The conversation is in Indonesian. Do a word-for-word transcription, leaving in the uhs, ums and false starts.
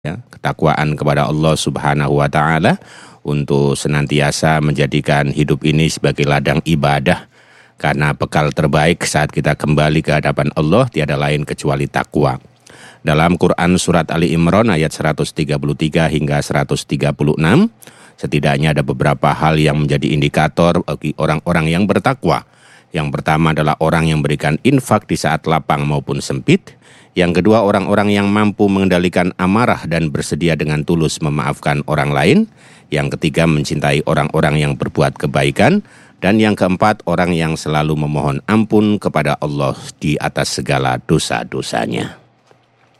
ya, ketakwaan kepada Allah Subhanahu wa taala untuk senantiasa menjadikan hidup ini sebagai ladang ibadah, karena bekal terbaik saat kita kembali ke hadapan Allah tiada lain kecuali takwa. Dalam Quran surat Ali Imran ayat seratus tiga puluh tiga hingga seratus tiga puluh enam, setidaknya ada beberapa hal yang menjadi indikator bagi orang-orang yang bertakwa. Yang pertama adalah orang yang berikan infak di saat lapang maupun sempit. Yang kedua, orang-orang yang mampu mengendalikan amarah dan bersedia dengan tulus memaafkan orang lain. Yang ketiga, mencintai orang-orang yang berbuat kebaikan. Dan yang keempat, orang yang selalu memohon ampun kepada Allah di atas segala dosa-dosanya.